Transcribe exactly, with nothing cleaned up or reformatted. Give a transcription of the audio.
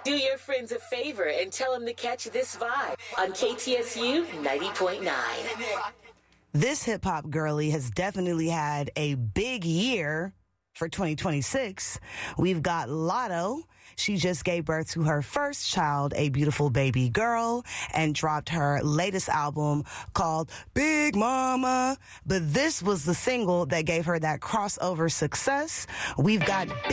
Do your friends a favor and tell them to catch this vibe on K T S U ninety point nine. This hip-hop girly has definitely had a big year for twenty twenty-six. We've got Latto. She just gave birth to her first child, a beautiful baby girl, and dropped her latest album called Big Mama. But this was the single that gave her that crossover success. We've got